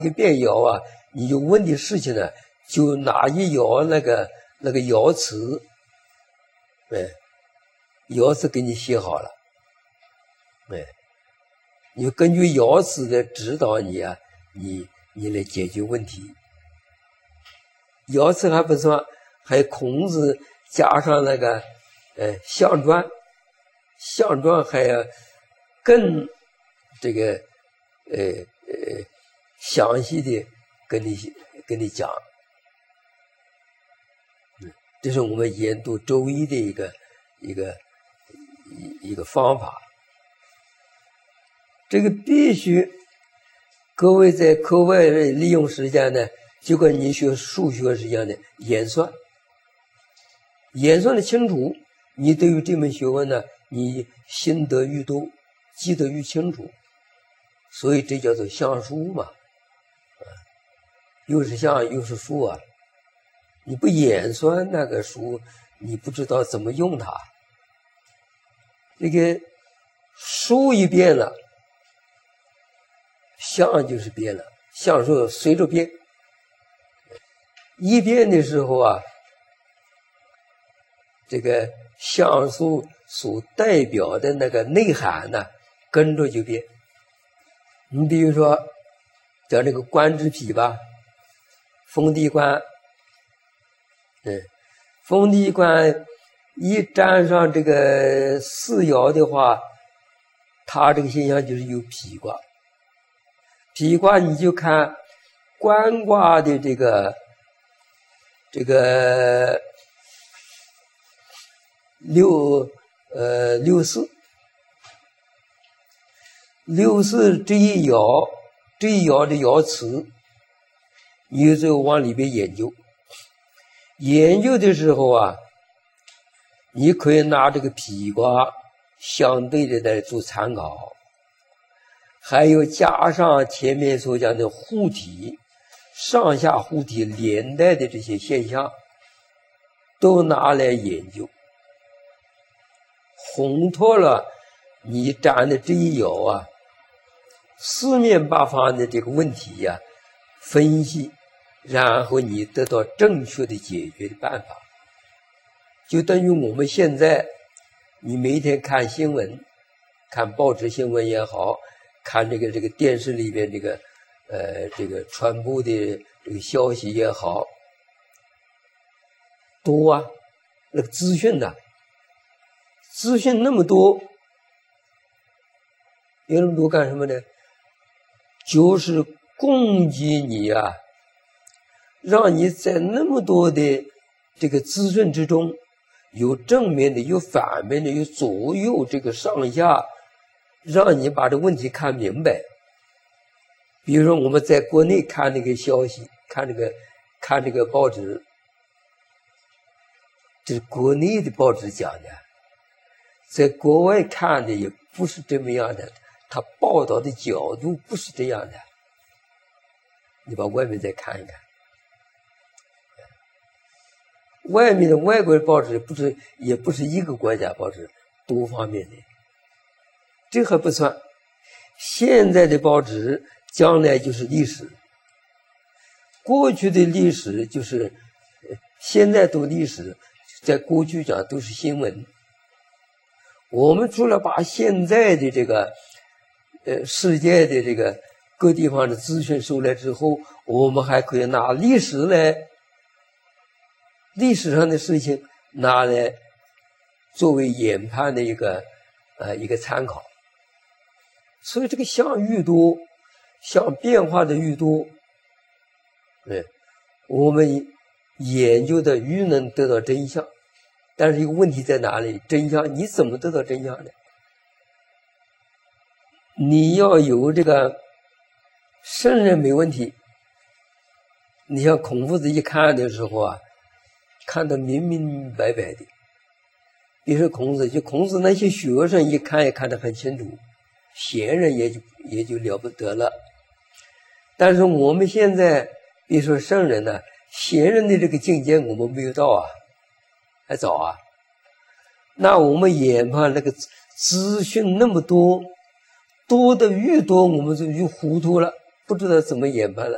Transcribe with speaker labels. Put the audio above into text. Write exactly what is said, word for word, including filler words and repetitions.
Speaker 1: 一遍爻啊，你就问的事情呢，就拿一爻那个那个爻辞，哎，爻辞给你写好了，哎，你就根据爻辞的指导你啊，你你来解决问题。爻辞还不算，还有孔子加上那个呃象传，象传还要更这个呃呃详细的跟你跟你讲。嗯，这是我们研读周易的一个一个一一个方法。这个必须各位在课外利用时间呢，就跟你学数学是一样的演算，演算的清楚，你对于这门学问呢，你心得愈多，记得愈清楚，所以这叫做象数嘛，啊，又是象又是数啊，你不演算那个数，你不知道怎么用它。这个数一变了，象就是变了，象数随着变。一变的时候啊，这个象数所代表的那个内涵呢，跟着就变。你比如说，叫这个官之匹吧，封地官，嗯，封地官一沾上这个四爻的话，它这个现象就是有匹卦。匹卦你就看官卦的这个。这个六呃六四六四这一爻这一爻的爻辞，你就往里边研究。研究的时候啊，你可以拿这个匹卦相对的来做参考，还有加上前面所讲的互体。上下互体连带的这些现象都拿来研究，烘托了你占的这一爻啊，四面八方的这个问题呀、啊，分析，然后你得到正确的解决的办法。就等于我们现在你每天看新闻，看报纸新闻也好，看这个这个电视里边这个呃，这个传播的这个消息也好，多啊，那个资讯呐、啊，资讯那么多，有那么多干什么呢？就是供给你啊，让你在那么多的这个资讯之中，有正面的，有反面的，有左右这个上下，让你把这问题看明白。比如说我们在国内看那个消息，看这个看这个报纸，这是国内的报纸讲的，在国外看的也不是这么样的，他报道的角度不是这样的。你把外面再看一看，外面的外国的报纸不是也不是一个国家报纸，多方面的，这还不算，现在的报纸将来就是历史，过去的历史就是现在读历史，在过去讲都是新闻。我们除了把现在的这个呃世界的这个各地方的资讯收来之后，我们还可以拿历史来历史上的事情拿来作为研判的一个呃一个参考。所以这个象愈多，象变化的愈多，对，我们研究的愈能得到真相。但是一个问题在哪里？真相你怎么得到真相呢？你要有这个圣人没问题。你像孔夫子一看的时候啊，看得明明白白的。比如说孔子，就孔子那些学生一看也看得很清楚，贤人也就也就了不得了。但是我们现在比如说圣人呢、啊，贤人的这个境界我们没有到啊，还早啊。那我们研判那个资讯那么多，多的愈多，我们就就糊涂了，不知道怎么研判了。